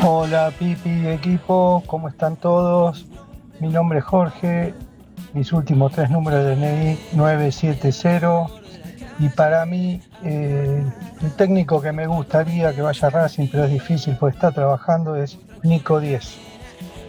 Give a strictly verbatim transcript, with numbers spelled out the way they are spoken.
Hola Pipi, equipo, ¿cómo están todos? Mi nombre es Jorge, mis últimos tres números de D N I nueve siete cero y para mí eh, el técnico que me gustaría que vaya a Racing, pero es difícil porque está trabajando, es Nico diez.